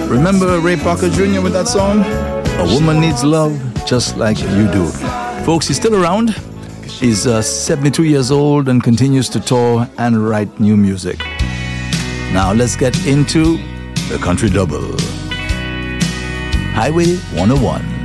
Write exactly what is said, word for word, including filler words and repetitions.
Remember Ray Parker Junior with that song? A woman needs love just like you do. Folks, he's still around. He's uh, seventy-two years old and continues to tour and write new music. Now let's get into the Country Double. Highway one oh one.